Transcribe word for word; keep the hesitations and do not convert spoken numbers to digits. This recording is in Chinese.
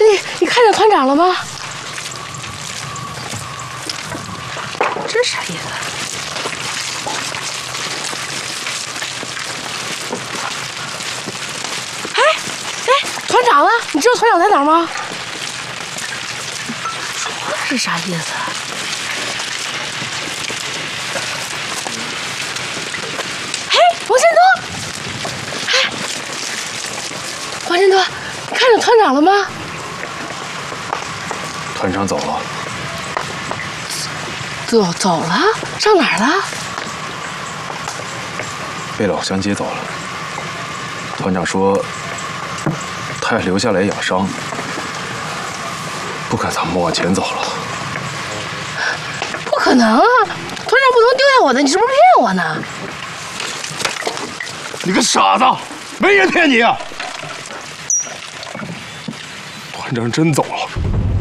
你你看见团长了吗？这啥意思？哎哎，团长呢？你知道团长在哪儿吗？这是啥意思？哎，王建德！哎，王建德，你看见团长了吗？ 团长走了， 走走了，上哪儿了？ 被老乡接走了。团长说，他要留下来养伤，不可咱们往前走了。 不可能啊！团长不能丢下我的，你是不是骗我呢？ 你个傻子，没人骗你啊！团长真走了。